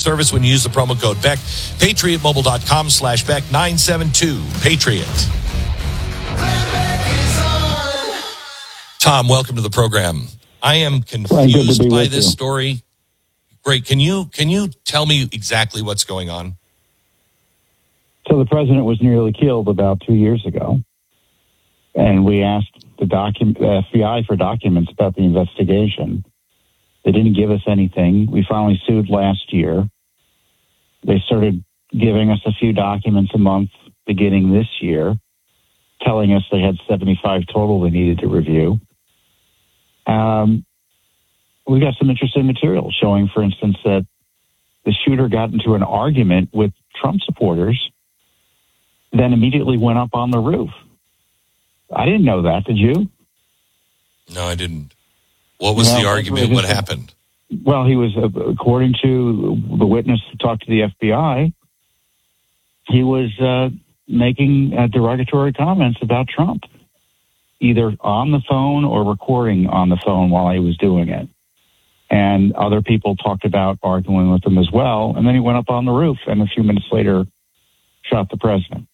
service when you use the promo code Beck. PatriotMobile.com/Beck 972 Patriot. Tom, welcome to the program. I am confused by this story. Great. Can you tell me exactly what's going on? So the president was nearly killed about 2 years ago, and we asked the FBI for documents about the investigation. They didn't give us anything. We finally sued last year. They started giving us a few documents a month beginning this year, telling us they had 75 total they needed to review. We got some interesting material showing, for instance, that the shooter got into an argument with Trump supporters, then immediately went up on the roof. I didn't know that. Did you? No, I didn't. What was the argument? What happened? Well, he was, according to the witness who talked to the FBI, he was making derogatory comments about Trump, either on the phone or recording on the phone while he was doing it. And other people talked about arguing with him as well. And then he went up on the roof and a few minutes later shot the president.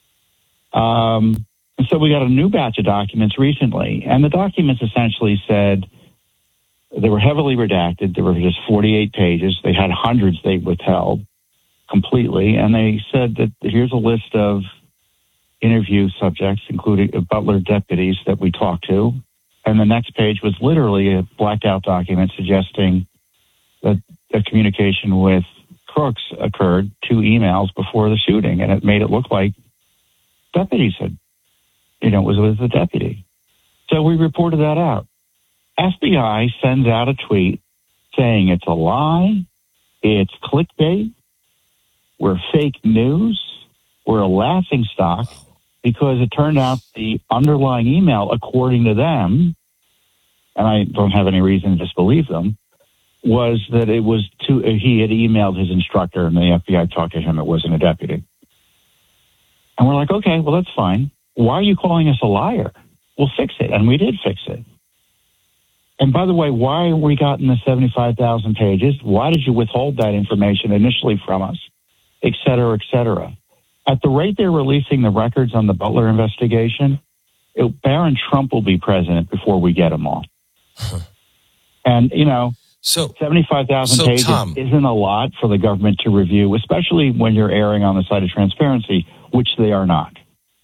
And so we got a new batch of documents recently. And the documents essentially said they were heavily redacted. There were just 48 pages. They had hundreds they withheld completely. And they said that here's a list of interview subjects, including Butler deputies that we talked to. And the next page was literally a blacked out document suggesting that a communication with Crooks occurred 2 emails before the shooting. And it made it look like deputies had, it was with the deputy. So we reported that out. FBI sends out a tweet saying it's a lie, it's clickbait, we're fake news, we're a laughingstock, because it turned out the underlying email, according to them, and I don't have any reason to disbelieve them, was that it was he had emailed his instructor and the FBI talked to him. It wasn't a deputy. And we're like, okay, well, that's fine. Why are you calling us a liar? We'll fix it. And we did fix it. And by the way, why have we gotten the 75,000 pages? Why did you withhold that information initially from us? Et cetera, et cetera. At the rate they're releasing the records on the Butler investigation, Barron Trump will be president before we get him all. And, so 75,000 pages isn't a lot for the government to review, especially when you're erring on the side of transparency, which they are not.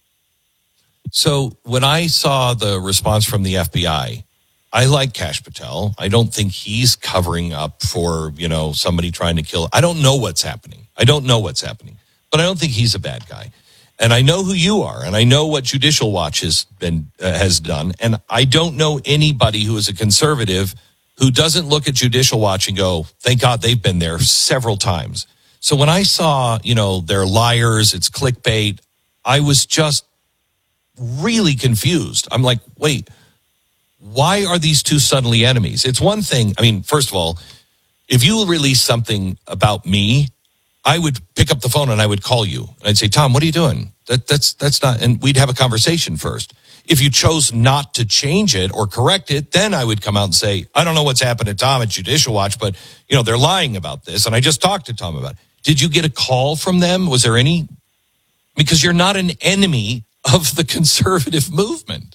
So when I saw the response from the FBI, I like Kash Patel. I don't think he's covering up for, somebody trying to kill. I don't know what's happening. But I don't think he's a bad guy. And I know who you are, and I know what Judicial Watch has done. And I don't know anybody who is a conservative who doesn't look at Judicial Watch and go, thank God they've been there several times. So when I saw, they're liars, it's clickbait, I was just really confused. I'm like, wait, why are these two suddenly enemies? It's one thing. I mean, first of all, if you release something about me, I would pick up the phone and I would call you. I'd say, Tom, what are you doing? That's not, and we'd have a conversation first. If you chose not to change it or correct it, then I would come out and say, I don't know what's happened to Tom at Judicial Watch, but, they're lying about this. And I just talked to Tom about it. Did you get a call from them? Was there any? Because you're not an enemy of the conservative movement.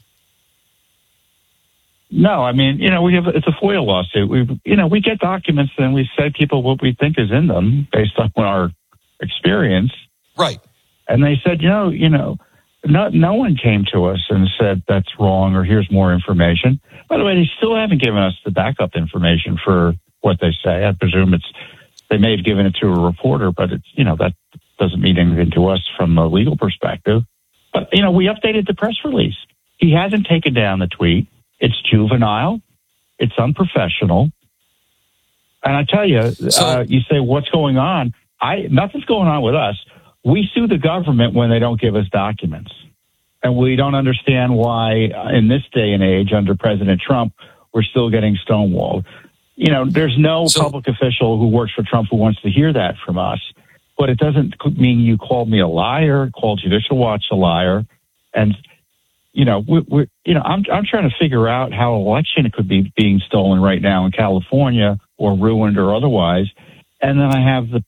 No, I mean, it's a FOIA lawsuit. We get documents and we say people what we think is in them based on our experience. Right. And they said, no one came to us and said that's wrong or here's more information. By the way, they still haven't given us the backup information for what they say. I presume they may have given it to a reporter, but it's, that doesn't mean anything to us from a legal perspective. But, we updated the press release. He hasn't taken down the tweet. It's juvenile. It's unprofessional. And I tell you, you say, what's going on? Nothing's going on with us. We sue the government when they don't give us documents. And we don't understand why, in this day and age, under President Trump, we're still getting stonewalled. There's no public official who works for Trump who wants to hear that from us. But it doesn't mean you called me a liar, called Judicial Watch a liar. And I'm trying to figure out how election could be being stolen right now in California or ruined or otherwise. And then I have the